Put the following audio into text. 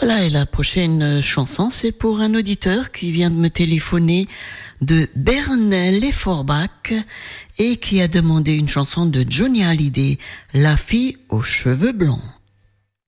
Voilà, et la prochaine chanson, c'est pour un auditeur qui vient de me téléphoner de Berne-les-Forbach et qui a demandé une chanson de Johnny Hallyday, La fille aux cheveux blancs.